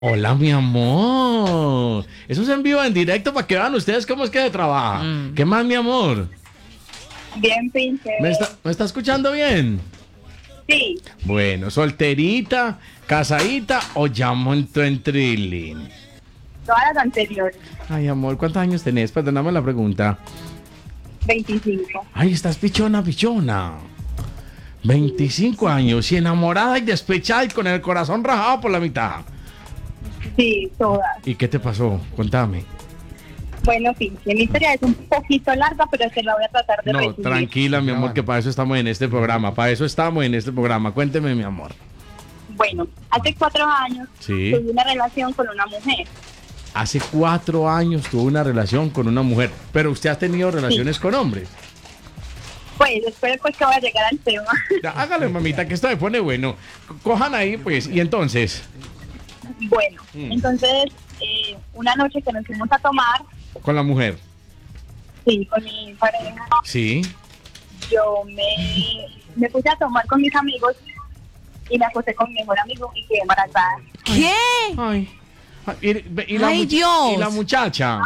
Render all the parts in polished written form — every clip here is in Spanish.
Hola, mi amor. Eso es en vivo, en directo, para que vean ustedes cómo es que se trabaja. ¿Qué más, mi amor? Bien, pinche. ¿Me está escuchando bien? Sí, Bueno, solterita, casadita o ya montó en trilling. todas las anteriores. Ay, amor, ¿cuántos años tenés? Perdóname la pregunta. 25. Ay, estás pichona, pichona. 25 años y enamorada y despechada y con el corazón rajado por la mitad. Sí, todas. ¿Y qué te pasó? Contame. Bueno, pinche, mi historia es un poquito larga, pero se la voy a tratar de No, resumir. tranquila, mi amor, que para eso estamos en este programa. Para eso estamos en este programa. Cuénteme, mi amor. Bueno, hace 4 años Sí. tuve una relación con una mujer. Hace 4 años tuvo una relación con una mujer, pero usted ha tenido relaciones con hombres. Pues, espero pues que voy a llegar al tema. Ya, hágale, mamita, que esto me pone bueno. Cojan ahí, pues, y entonces. Bueno, entonces, una noche que nos fuimos a tomar, Con la mujer. sí, con mi pareja, Sí. yo me puse a tomar con mis amigos y me acosté con mi mejor amigo y quedé embarazada. ¿Qué? Ay. Y la Ay, Dios. Y la muchacha.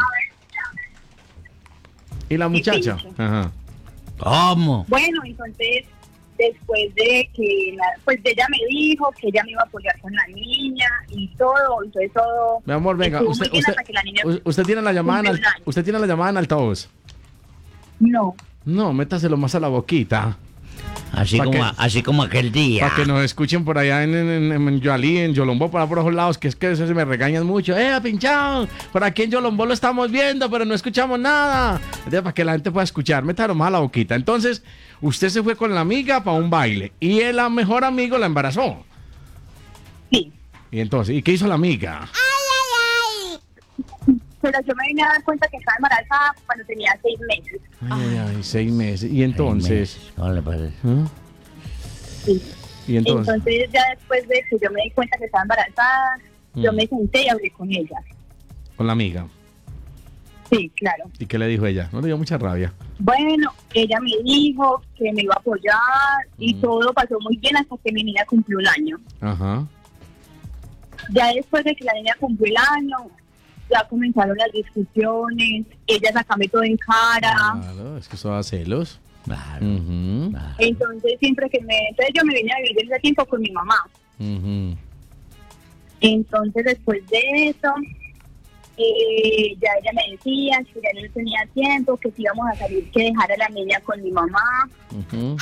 Y la muchacha. pinche. Ajá. ¿Cómo? Bueno, entonces, después de que, pues ella me dijo que ella me iba a apoyar con la niña y todo, entonces todo. Mi amor, venga, estuvo usted, muy bien usted, hasta que la niña usted tiene la llamada en cumplió un año. usted tiene la llamada en altavoz. No, No, métaselo más a la boquita. Así como aquel día. Para que nos escuchen por allá en Yoalí, en Yolombó, por esos lados, que es que eso se me regañan mucho. Pinchado! Por aquí en Yolombó lo estamos viendo, pero no escuchamos nada. Entonces, para que la gente pueda escuchar, métalo más a la boquita. Entonces, usted se fue con la amiga para un baile y el mejor amigo la embarazó. sí. Y entonces, ¿y qué hizo la amiga? Pero yo me vine a dar cuenta que estaba embarazada cuando tenía 6 meses. Ay, 6 meses. Y entonces. ¿Cómo le parece? ¿Ah? Sí. Y entonces. Entonces, ya después de que yo me di cuenta que estaba embarazada, yo me senté y hablé con ella. Con la amiga. Sí, claro. ¿Y qué le dijo ella? No le dio mucha rabia. Bueno, ella me dijo que me iba a apoyar y todo pasó muy bien hasta que mi niña cumplió un año. Ajá. Ya después de que la niña cumplió el año, ya comenzaron las discusiones, ella sacame todo en cara. Claro, es que eso da celos. Claro. Ujú, claro. Entonces entonces yo me vine a vivir ese tiempo con mi mamá. ujú. Entonces después de eso, ya ella me decía que ya no tenía tiempo, que si íbamos a salir, que dejara a la niña con mi mamá. Ujú.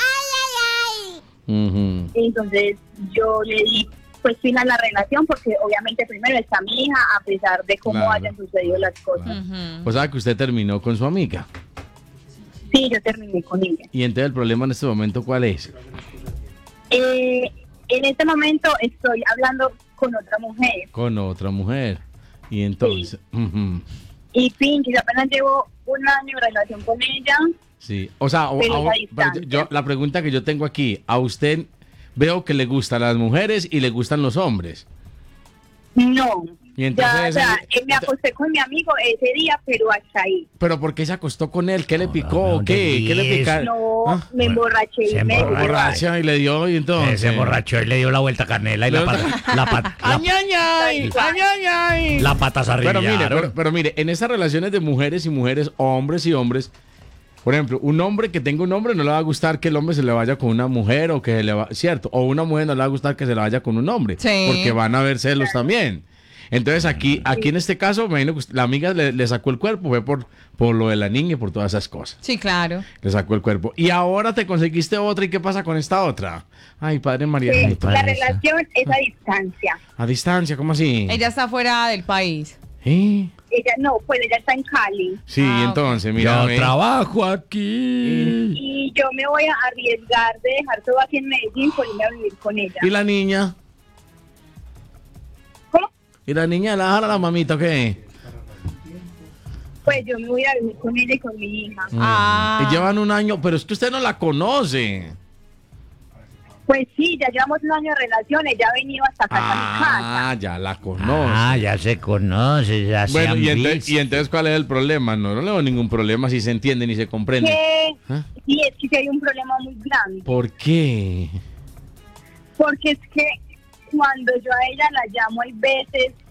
Ujú. Entonces yo le di pues fin a la relación porque obviamente primero está mi hija a pesar de cómo Claro. hayan sucedido las cosas. O sea que usted terminó con su amiga. Sí, yo terminé con ella. Y entonces el problema en este momento, ¿cuál es? En este momento estoy hablando con otra mujer Con otra mujer. Y entonces. Ujú. y pinche, yo apenas llevo un año de relación con ella. Sí. O sea, Pero esa pero distancia. la pregunta que yo tengo aquí, a usted veo que le gustan las mujeres y le gustan los hombres. No, Y entonces, me acosté con mi amigo ese día, pero hasta ahí. ¿Pero por qué se acostó con él? ¿Qué le picó? no, ¿Qué? ¿Qué le pica? No, ¿Ah? me emborraché se y me emborrachó. Borracha y le dio y entonces. Se borrachó y le dio la vuelta a Canela y ¡Ay, ay, ay! ¡Ay, ay, ay! la pata se Pero mire, arrillaron. pero mire, en esas relaciones de mujeres y mujeres, hombres y hombres, por ejemplo, un hombre que tenga un hombre no le va a gustar que el hombre se le vaya con una mujer o que le va, cierto, o una mujer no le va a gustar que se le vaya con un hombre, Sí. porque van a ver celos también. Entonces aquí en este caso, me imagino que la amiga le sacó el cuerpo, fue por lo de la niña y por todas esas cosas. Sí, claro. Le sacó el cuerpo. Y ahora te conseguiste otra, ¿y qué pasa con esta otra? Ay, padre María. la parece. relación es a distancia. A distancia, ¿cómo así? Ella está fuera del país. ¿Eh? Ella no, pues ella está en Cali. Sí, Ah, ok. entonces, mira. Yo ve. trabajo aquí. Y yo me voy a arriesgar de dejar todo aquí en Medellín por irme a vivir con ella. ¿Y la niña? ¿Cómo? ¿Y la niña la dejar a la mamita o qué? Pues yo me voy a vivir con ella y con mi hija. Ah. Y llevan un año, pero es que usted no la conoce. Pues sí, ya llevamos un año de relación, ella ha venido hasta acá a mi casa. Ah, ya la conoce. Ya se conoce, ya se Bueno, han y entonces, visto. ¿cuál es el problema? No le veo ningún problema si se entiende ni se comprende. Que ¿Ah? sí, es que sí hay un problema muy grande. ¿Por qué? Porque es que cuando yo a ella la llamo hay veces